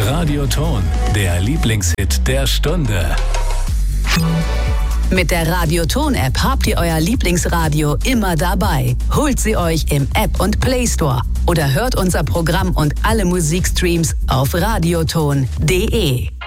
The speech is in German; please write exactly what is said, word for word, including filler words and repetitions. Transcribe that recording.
Radioton, der Lieblingshit der Stunde. Mit der Radioton-App habt ihr euer Lieblingsradio immer dabei. Holt sie euch im App und Play Store oder hört unser Programm und alle Musikstreams auf radioton punkt de.